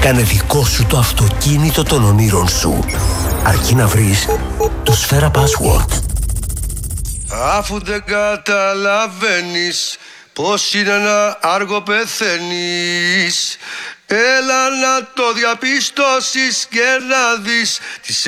Κάνε δικό σου το αυτοκίνητο των ονείρων σου. Αρκεί να βρεις το Σφαίρα Password. Αφού δεν καταλαβαίνεις πως είναι να άργο πεθαίνεις, έλα να το διαπιστώσεις και να δεις τις